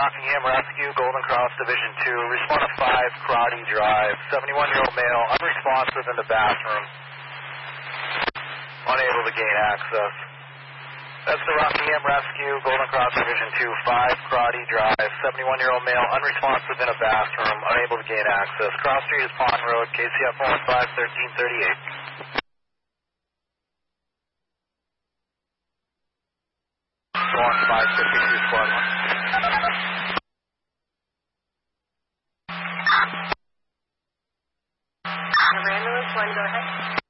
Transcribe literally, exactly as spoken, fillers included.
Rockingham Rescue, Golden Cross Division two. Respond to five, Crotty Drive. seventy-one-year-old male, unresponsive in the bathroom. Unable to gain access. That's the Rockingham Rescue, Golden Cross Division two, five, Crotty Drive. seventy-one-year-old male, unresponsive in a bathroom. Unable to gain access. Cross Street is Pond Road, K C F one five, thirteen thirty-eight. one five fifty-two, squad one. Ambulance one, go ahead.